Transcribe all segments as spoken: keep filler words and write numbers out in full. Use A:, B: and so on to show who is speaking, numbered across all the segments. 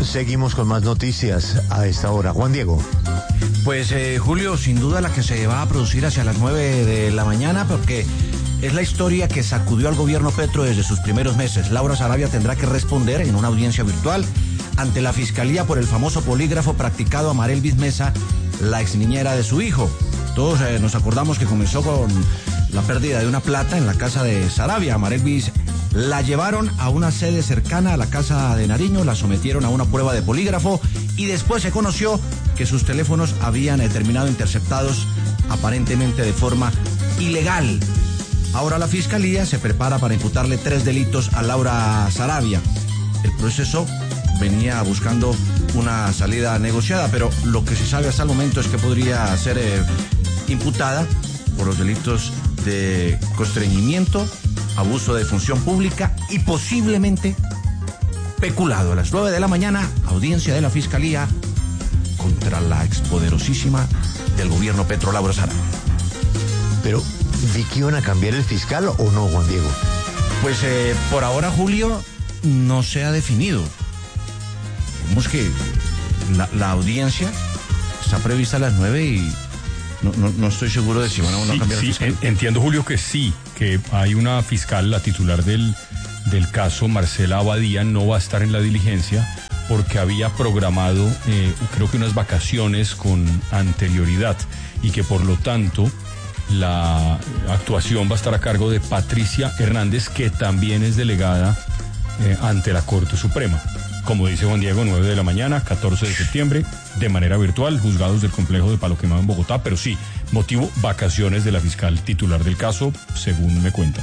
A: Seguimos con más noticias a esta hora. Juan Diego.
B: Pues eh, Julio, sin duda la que se va a producir hacia las nueve de la mañana, porque es la historia que sacudió al gobierno Petro desde sus primeros meses. Laura Sarabia tendrá que responder en una audiencia virtual ante la Fiscalía por el famoso polígrafo practicado a Marelvis Mesa, la exniñera de su hijo. Todos eh, nos acordamos que comenzó con la pérdida de una plata en la casa de Sarabia. Marelvis la llevaron a una sede cercana a la casa de Nariño, la sometieron a una prueba de polígrafo y después se conoció que sus teléfonos habían eh, terminado interceptados aparentemente de forma ilegal. Ahora la Fiscalía se prepara para imputarle tres delitos a Laura Sarabia. El proceso venía buscando una salida negociada, pero lo que se sabe hasta el momento es que podría ser eh, imputada por los delitos de constreñimiento, abuso de función pública y posiblemente peculado. A las nueve de la mañana, audiencia de la Fiscalía contra la expoderosísima del gobierno Petro, Laura Sarabia.
A: Pero, ¿vi que iban a cambiar el fiscal o no, Juan Diego?
B: Pues eh, por ahora, Julio, no se ha definido. Vemos que la, la audiencia está prevista a las nueve y no, no, no estoy seguro de si van a, sí, a cambiar
C: sí,
B: el fiscal.
C: Entiendo, Julio, que sí, que hay una fiscal, la titular del, del caso, Marcela Abadía, no va a estar en la diligencia porque había programado, eh, creo que unas vacaciones con anterioridad y que por lo tanto la actuación va a estar a cargo de Patricia Hernández, que también es delegada eh, ante la Corte Suprema. Como dice Juan Diego, nueve de la mañana, catorce de septiembre, de manera virtual, juzgados del complejo de Palo Quemado en Bogotá, pero sí, motivo vacaciones de la fiscal titular del caso, según me cuentan.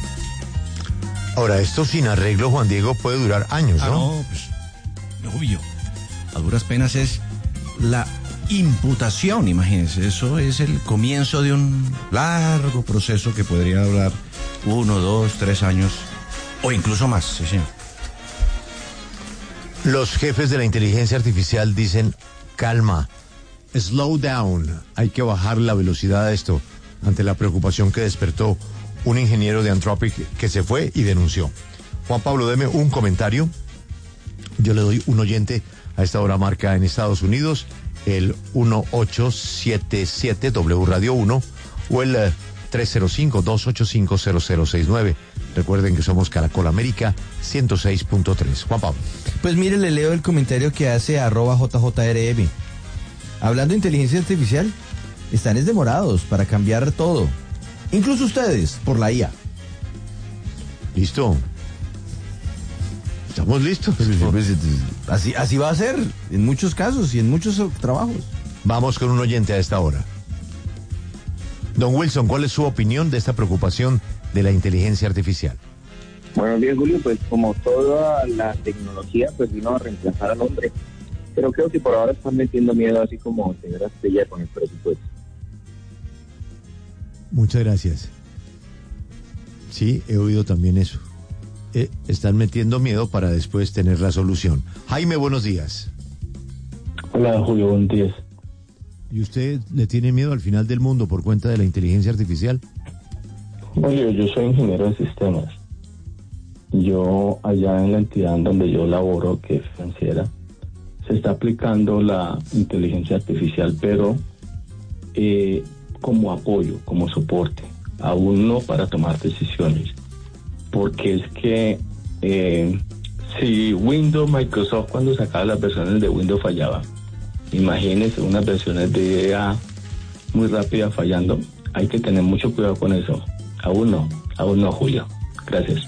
A: Ahora, esto sin arreglo, Juan Diego, puede durar años, ¿no?
B: Ah, no, pues, obvio. A duras penas es la imputación, imagínense. Eso es el comienzo de un largo proceso que podría durar uno, dos, tres años, o incluso más, sí, señor.
A: Los jefes de la inteligencia artificial dicen, calma, slow down, hay que bajar la velocidad de esto, ante la preocupación que despertó un ingeniero de Anthropic que se fue y denunció. Juan Pablo, deme un comentario. Yo le doy un oyente a esta hora marca en Estados Unidos, el uno ocho siete siete W Radio uno o el uh, tres cero cinco, dos ocho cinco, cero cero seis nueve. Recuerden que somos Caracol América ciento seis punto tres. Juan Pablo.
D: Pues mire, le leo el comentario que hace arroba J J R M. Hablando de inteligencia artificial, están desdemorados para cambiar todo. Incluso ustedes, por la I A.
A: Listo. Estamos listos.
D: Pues, pues, así, así va a ser en muchos casos y en muchos trabajos.
A: Vamos con un oyente a esta hora. Don Wilson, ¿cuál es su opinión de esta preocupación de la inteligencia artificial?
E: Buenos días, Julio. Pues como toda la tecnología, pues vino a reemplazar al hombre. Pero creo que por ahora están metiendo miedo, así como señora Estrella con el presupuesto.
A: Muchas gracias. Sí, he oído también eso. Eh, están metiendo miedo para después tener la solución. Jaime, buenos días.
F: Hola, Julio, buenos días.
A: ¿Y usted le tiene miedo al final del mundo por cuenta de la inteligencia artificial?
F: Julio, yo soy ingeniero de sistemas. Yo, allá en la entidad en donde yo laboro, que es financiera, se está aplicando la inteligencia artificial, pero eh, como apoyo, como soporte, aún no para tomar decisiones. Porque es que eh, si Windows, Microsoft, cuando sacaba las versiones de Windows fallaba, imagínense unas versiones de I A muy rápidas fallando, hay que tener mucho cuidado con eso. Aún no, aún no, Julio. Gracias.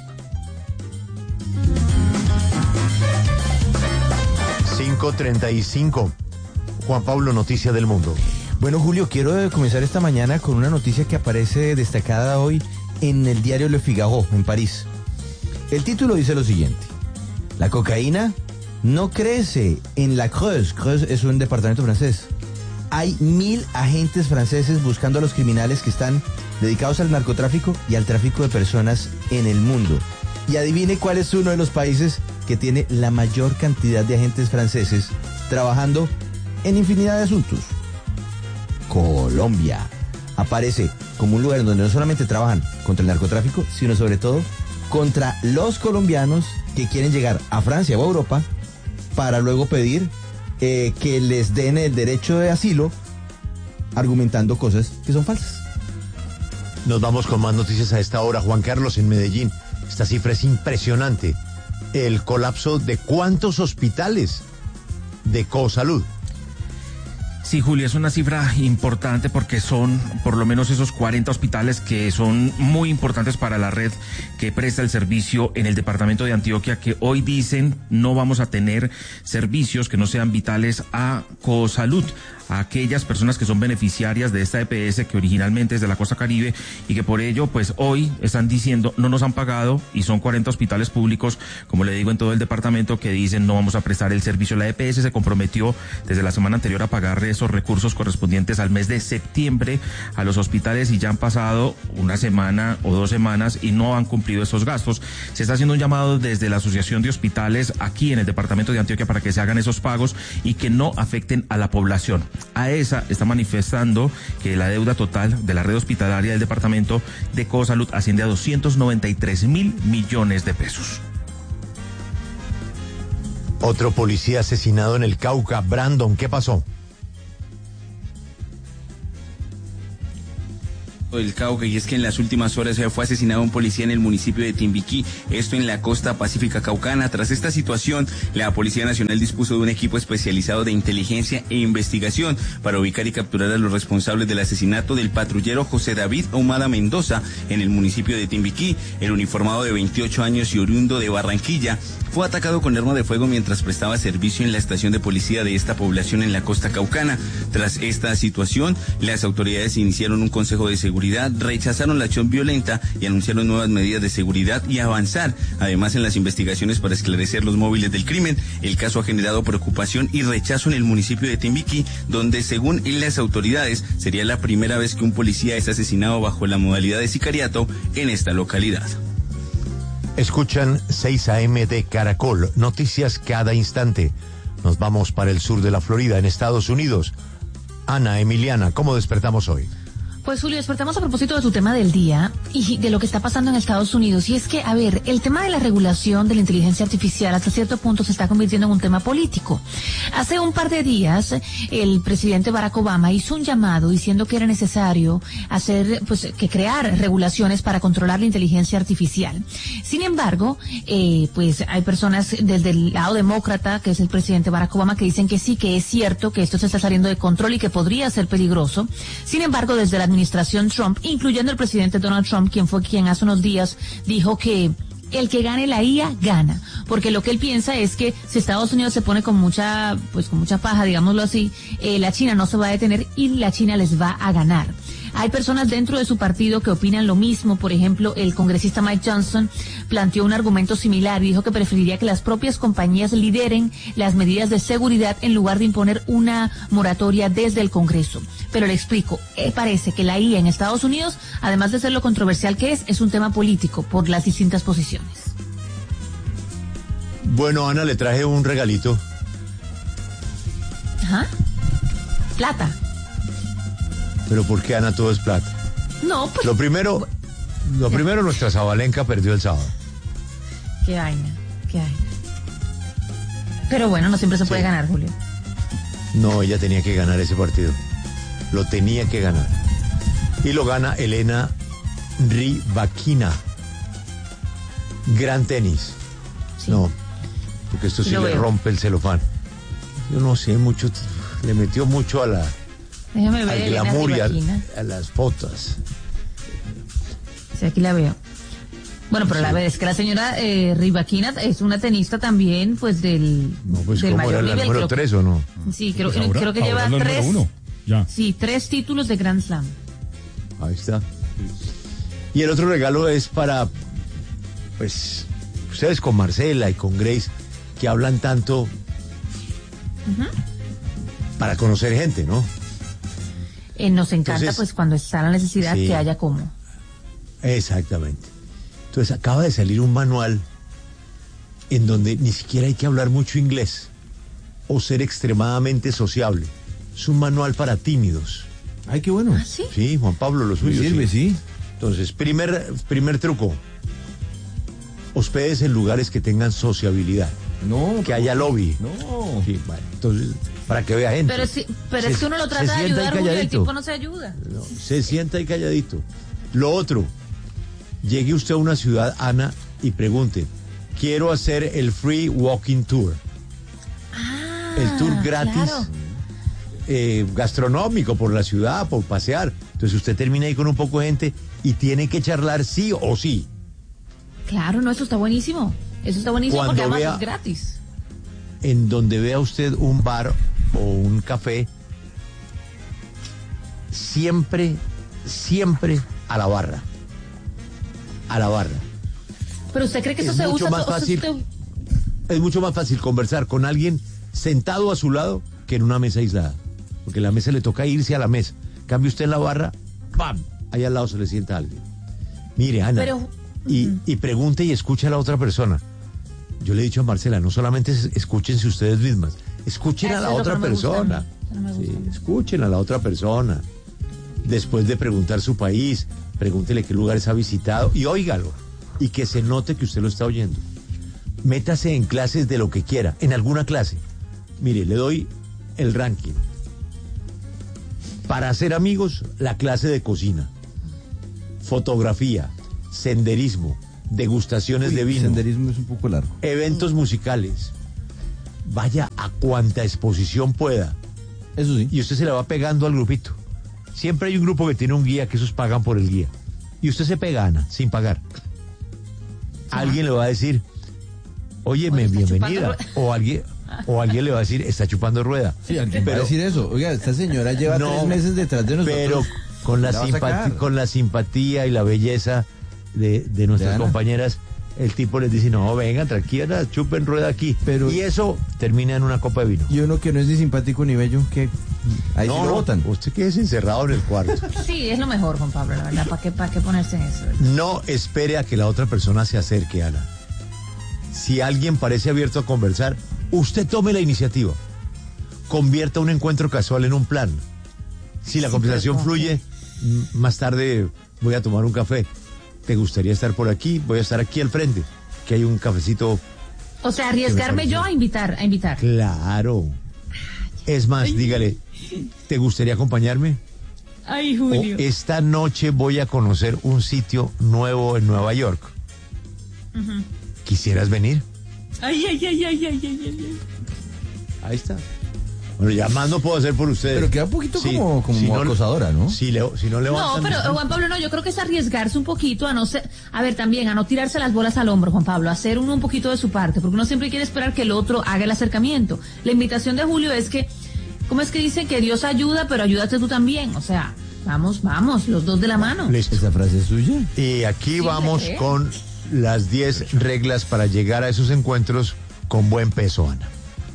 A: cinco treinta y cinco. Juan Pablo, noticia del mundo.
D: Bueno, Julio, quiero comenzar esta mañana con una noticia que aparece destacada hoy en el diario Le Figaro, en París. El título dice lo siguiente: la cocaína no crece en la Creuse. Creuse es un departamento francés. Hay mil agentes franceses buscando a los criminales que están dedicados al narcotráfico y al tráfico de personas en el mundo. Y adivine cuál es uno de los países que tiene la mayor cantidad de agentes franceses trabajando en infinidad de asuntos. Colombia. Aparece como un lugar donde no solamente trabajan contra el narcotráfico, sino sobre todo contra los colombianos que quieren llegar a Francia o a Europa para luego pedir eh, que les den el derecho de asilo argumentando cosas que son falsas.
A: Nos vamos con más noticias a esta hora. Juan Carlos, en Medellín, esta cifra es impresionante. El colapso de cuántos hospitales de Cosalud.
G: Sí, Julia, es una cifra importante porque son por lo menos esos cuarenta hospitales que son muy importantes para la red que presta el servicio en el departamento de Antioquia, que hoy dicen no vamos a tener servicios que no sean vitales a Cosalud, a aquellas personas que son beneficiarias de esta E P S que originalmente es de la costa Caribe y que por ello pues hoy están diciendo no nos han pagado, y son cuarenta hospitales públicos, como le digo, en todo el departamento, que dicen no vamos a prestar el servicio. La E P S se comprometió desde la semana anterior a pagar esos recursos correspondientes al mes de septiembre a los hospitales y ya han pasado una semana o dos semanas y no han cumplido esos gastos. Se está haciendo un llamado desde la Asociación de Hospitales aquí en el departamento de Antioquia para que se hagan esos pagos y que no afecten a la población. A esa está manifestando que la deuda total de la red hospitalaria del departamento de Cosalud asciende a doscientos noventa y tres mil millones de pesos.
A: Otro policía asesinado en el Cauca. Brandon, ¿qué pasó?
H: Del Cauca, y es que en las últimas horas fue asesinado un policía en el municipio de Timbiquí, esto en la costa pacífica caucana. Tras esta situación, la Policía Nacional dispuso de un equipo especializado de inteligencia e investigación para ubicar y capturar a los responsables del asesinato del patrullero José David Ahumada Mendoza en el municipio de Timbiquí. El uniformado de veintiocho años y oriundo de Barranquilla fue atacado con arma de fuego mientras prestaba servicio en la estación de policía de esta población en la costa caucana. Tras esta situación, las autoridades iniciaron un consejo de seguridad, rechazaron la acción violenta y anunciaron nuevas medidas de seguridad y avanzar, además, en las investigaciones para esclarecer los móviles del crimen. El caso ha generado preocupación y rechazo en el municipio de Timbiquí, donde, según las autoridades, sería la primera vez que un policía es asesinado bajo la modalidad de sicariato en esta localidad.
A: Escuchan seis A M de Caracol, noticias cada instante. Nos vamos para el sur de la Florida, en Estados Unidos. Ana Emiliana, ¿cómo despertamos hoy?
I: Pues Julio, despertamos a propósito de tu tema del día y de lo que está pasando en Estados Unidos. Y es que, a ver, el tema de la regulación de la inteligencia artificial hasta cierto punto se está convirtiendo en un tema político. Hace un par de días, el presidente Barack Obama hizo un llamado diciendo que era necesario hacer, pues, que crear regulaciones para controlar la inteligencia artificial. Sin embargo, eh, pues, hay personas desde el lado demócrata, que es el presidente Barack Obama, que dicen que sí, que es cierto que esto se está saliendo de control y que podría ser peligroso. Sin embargo, desde la administración Trump, incluyendo el presidente Donald Trump, quien fue quien hace unos días dijo que el que gane la I A gana, porque lo que él piensa es que si Estados Unidos se pone con mucha, pues con mucha paja, digámoslo así, eh, la China no se va a detener y la China les va a ganar. Hay personas dentro de su partido que opinan lo mismo. Por ejemplo, el congresista Mike Johnson planteó un argumento similar y dijo que preferiría que las propias compañías lideren las medidas de seguridad en lugar de imponer una moratoria desde el Congreso. Pero le explico, eh, parece que la I A en Estados Unidos, además de ser lo controversial que es, es un tema político por las distintas posiciones.
A: Bueno, Ana, le traje un regalito.
I: Ajá. Plata.
A: Pero ¿por qué, Ana, todo es plata?
I: No, pues...
A: Lo primero, lo primero, nuestra Zabalenka perdió el sábado.
I: Qué vaina, qué vaina. Pero bueno, no siempre se puede sí. ganar, Julio.
A: No, ella tenía que ganar ese partido. Lo tenía que ganar. Y lo gana Elena Rybakina. Gran tenis. Sí. No, porque esto sí lo le veo. Rompe el celofán. Yo no sé, mucho, le metió mucho a la...
I: Déjame ver,
A: al glamour y a, a las fotos.
I: Sí, aquí la veo. Bueno, pero sí. la verdad es que la señora eh, Rybakina es una tenista también, pues del,
A: no, pues
I: del
A: mayor
I: nivel.
A: ¿Era el número tres o no?
I: Sí, creo,
C: pues ahora,
I: creo que lleva tres.
C: Uno. Ya.
I: Sí, tres títulos de Grand Slam.
A: Ahí está. Y el otro regalo es para, pues, ustedes con Marcela y con Grace, que hablan tanto uh-huh. para conocer gente, ¿no?
I: Eh, nos encanta, entonces, pues, cuando está la necesidad, sí, que haya como.
A: Exactamente. Entonces, acaba de salir un manual en donde ni siquiera hay que hablar mucho inglés o ser extremadamente sociable. Es un manual para tímidos.
D: Ay, qué bueno.
I: ¿Ah, sí?
A: Sí, Juan Pablo, lo suyo.
D: Sirve, sí.
A: sí. Entonces, primer, primer truco. Hospedes en lugares que tengan sociabilidad.
D: No.
A: que haya lobby.
D: No.
A: Sí, bueno, entonces, para que vea gente.
I: Pero, si, pero
A: Se-
I: es que uno lo
A: se
I: trata de
A: sienta ahí
I: ayudar, Julio, y el
A: calladito.
I: tipo no se ayuda.
A: No, se sienta ahí calladito. Lo otro, llegue usted a una ciudad, Ana, y pregunte, quiero hacer el free walking tour.
I: Ah,
A: El tour gratis,
I: claro.
A: eh, gastronómico por la ciudad, por pasear. Entonces usted termina ahí con un poco de gente y tiene que charlar sí o sí.
I: Claro, no, eso está buenísimo. Eso está buenísimo
A: Cuando
I: porque además
A: vea-
I: es gratis.
A: En donde vea usted un bar o un café, siempre, siempre a la barra. A la barra.
I: Pero usted cree que eso
A: Es
I: se
A: mucho
I: usa...
A: más
I: o sea,
A: fácil.
I: usted-
A: Es mucho más fácil conversar con alguien sentado a su lado que en una mesa aislada. Porque en la mesa le toca irse a la mesa. Cambia usted en la barra, ¡pam! Ahí al lado se le sienta alguien. Mire, Ana,
I: Pero-
A: y,
I: Ujú.
A: y pregunte y escuche a la otra persona. Yo le he dicho a Marcela, no solamente es- escúchense ustedes mismas, escuchen a
I: Eso
A: la
I: es lo
A: otra
I: que no me gusta a mí.
A: persona.
I: Eso no me gusta
A: Sí,
I: a mí.
A: escuchen a la otra persona. Después de preguntar su país, pregúntele qué lugares ha visitado y óigalo. Y que se note que usted lo está oyendo. Métase en clases de lo que quiera, en alguna clase. Mire, le doy el ranking. Para hacer amigos, la clase de cocina, fotografía, senderismo, degustaciones
D: Uy,
A: de vino,
D: senderismo es un poco largo.
A: eventos musicales. Vaya a cuanta exposición pueda.
D: Eso sí.
A: Y usted se le va pegando al grupito. Siempre hay un grupo que tiene un guía que esos pagan por el guía. Y usted se pega, Ana, sin pagar. Alguien le va a decir, óyeme,
I: Oye, está
A: bienvenida.
I: chupando
A: O alguien, o alguien le va a decir, está chupando rueda.
D: Sí, alguien va a
A: Pero-
D: decir eso. Oiga, esta señora lleva
A: No,
D: tres meses detrás de nosotros.
A: Pero con la,
D: La va a
A: simpati-
D: sacar.
A: con la simpatía y la belleza de, de nuestras
D: De Ana.
A: compañeras, el tipo les dice, no, vengan, tranquila, chupen rueda aquí.
D: Pero-
A: y eso termina en una copa de vino.
D: Y uno que no es ni simpático ni bello, que ahí
A: no,
D: sí lo votan.
A: usted quédese encerrado en el cuarto.
I: Sí, es lo mejor, Juan Pablo, la verdad. ¿Para qué, para qué ponerse en eso?
A: No espere a que la otra persona se acerque, Ana. Si alguien parece abierto a conversar, usted tome la iniciativa. Convierta un encuentro casual en un plan. Si la
I: Sí,
A: conversación
I: pero ¿cómo?
A: fluye, m- más tarde voy a tomar un café. ¿Te gustaría estar por aquí? Voy a estar aquí al frente, que hay un cafecito.
I: O sea, arriesgarme yo a invitar, a invitar.
A: Claro. Es más, dígale, ¿te gustaría acompañarme?
I: Ay,
A: O
I: Julio.
A: esta noche voy a conocer un sitio nuevo en Nueva York.
I: Ujú.
A: ¿Quisieras venir?
I: Ay, ay, ay, ay, ay, ay, ay.
A: Ahí está. Bueno, ya más no puedo hacer por ustedes.
D: Pero queda un poquito como- como acosadora, ¿no?
A: Si, le, si no
I: No,
A: levantan...
I: pero eh, Juan Pablo, no, yo creo que es arriesgarse un poquito a no ser, a ver, también a no tirarse las bolas al hombro, Juan Pablo, a hacer uno un poquito de su parte, porque uno siempre quiere esperar que el otro haga el acercamiento. La invitación de Julio es que, ¿cómo es que dicen que Dios ayuda, pero ayúdate tú también? O sea, vamos, vamos, los dos de la mano.
A: Listo.
D: ¿Esa frase es suya?
A: Y aquí
I: Sí,
A: vamos
I: ¿le cree?
A: con las diez reglas para llegar a esos encuentros con buen peso, Ana.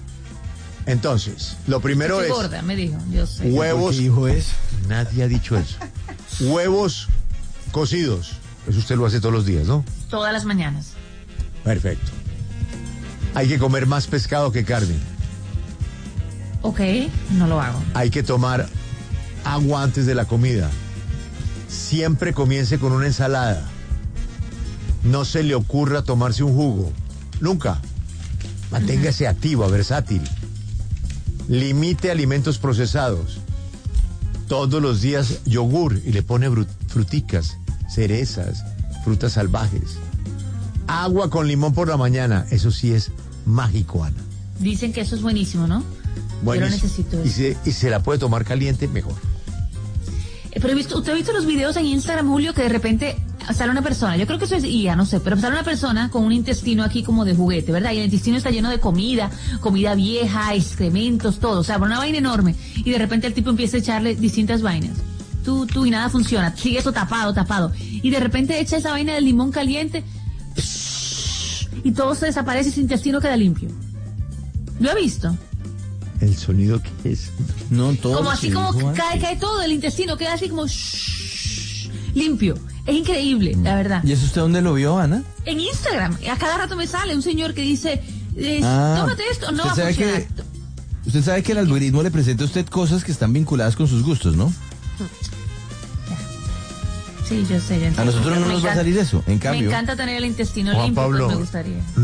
A: Entonces, lo primero
I: Estoy
A: es
I: gorda, me dijo, yo sé.
A: huevos.
D: ¿Por qué dijo eso?
A: Nadie ha dicho eso. Huevos cocidos. Eso usted lo hace todos los días, ¿no?
I: Todas las mañanas.
A: Perfecto. Hay que comer más pescado que carne.
I: Ok, no lo hago.
A: Hay que tomar agua antes de la comida. Siempre comience con una ensalada. No se le ocurra tomarse un jugo. Nunca. Manténgase activa, versátil. Limite alimentos procesados. Todos los días yogur y le pone bru- fruticas, cerezas, frutas salvajes. Agua con limón por la mañana. Eso sí es mágico, Ana.
I: Dicen que eso es buenísimo, ¿no?
A: Buenísimo.
I: Yo lo necesito.
A: Y se, y se la puede tomar caliente, mejor.
I: Eh, Pero he visto, usted ha visto los videos en Instagram, Julio, que de repente sale una persona, yo creo que eso es I A, no sé, pero sale una persona con un intestino aquí como de juguete, ¿verdad? Y el intestino está lleno de comida, comida vieja, excrementos, todo, o sea, una vaina enorme. Y de repente el tipo empieza a echarle distintas vainas. Tú, tú, y nada funciona, sigue eso tapado, tapado. Y de repente echa esa vaina del limón caliente, y todo se desaparece y su intestino queda limpio. ¿Lo he visto?
A: El sonido que es.
D: No, todo
I: Como
D: lo
I: así
D: que
I: como
D: dijo
I: cae,
D: antes.
I: cae todo el intestino, queda así como limpio. Es increíble, la verdad.
D: ¿Y eso usted dónde lo vio, Ana?
I: En Instagram, a cada rato me sale un señor que dice, eh,
D: Ah,
I: tómate esto, no
D: usted
I: va a
D: sabe
I: funcionar.
D: que- Usted sabe que el algoritmo le presenta a usted cosas que están vinculadas con sus gustos, ¿no?
I: Sí, yo sé, yo entiendo.
D: A nosotros no
I: Me
D: nos va a
I: encanta-
D: salir eso. En
I: Me
D: cambio,
I: encanta tener el intestino
A: Juan
I: limpio,
A: Pablo,
I: pues me gustaría.
A: no,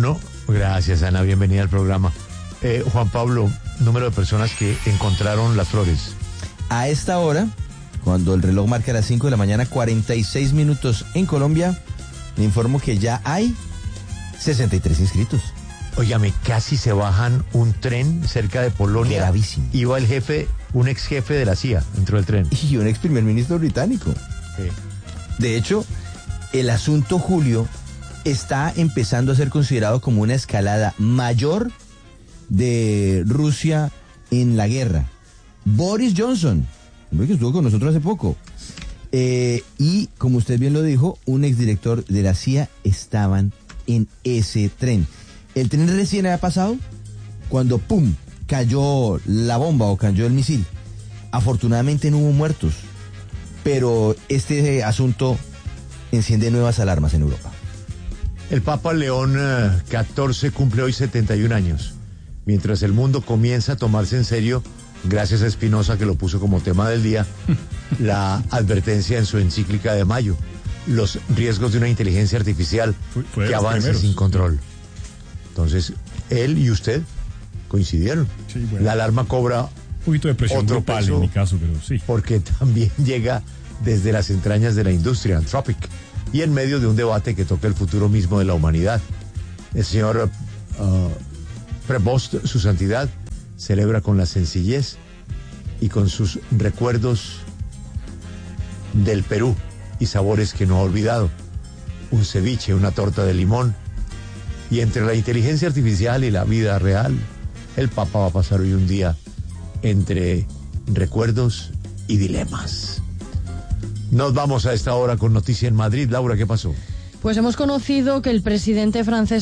A: Gracias, Ana, bienvenida al programa. Eh, Juan Pablo, número de personas que encontraron las flores.
D: A esta hora, cuando el reloj marca las cinco de la mañana, cuarenta y seis minutos en Colombia, le informo que ya hay sesenta y tres inscritos.
A: Óigame, casi se bajan un tren cerca de Polonia.
D: Gravísimo.
A: Iba el jefe, un ex jefe de la C I A, dentro del tren.
D: Y un ex primer ministro británico.
A: Sí.
D: De hecho, el asunto, Julio, está empezando a ser considerado como una escalada mayor de Rusia en la guerra. Boris Johnson, hombre que estuvo con nosotros hace poco, eh, y como usted bien lo dijo, un exdirector de la C I A estaban en ese tren. El tren recién había pasado cuando ¡pum! Cayó la bomba o cayó el misil. Afortunadamente no hubo muertos, pero este asunto enciende nuevas alarmas en Europa.
A: El Papa León catorce cumple hoy setenta y un años, mientras el mundo comienza a tomarse en serio, gracias a Espinosa que lo puso como tema del día, la advertencia en su encíclica de mayo, los riesgos de una inteligencia artificial
C: fue, fue
A: que avance primeros. sin control. Entonces, él y usted coincidieron.
C: Sí, bueno.
A: La alarma cobra
C: un poquito de presión
A: otro
C: grupal
A: peso,
C: en mi caso, pero sí.
A: Porque también llega desde las entrañas de la industria, Anthropic, y en medio de un debate que toca el futuro mismo de la humanidad. El señor uh, Prevost, su santidad, celebra con la sencillez y con sus recuerdos del Perú y sabores que no ha olvidado. Un ceviche, una torta de limón. Y entre la inteligencia artificial y la vida real, el Papa va a pasar hoy un día entre recuerdos y dilemas. Nos vamos a esta hora con Noticia en Madrid. Laura, ¿qué pasó?
J: Pues hemos conocido que el presidente francés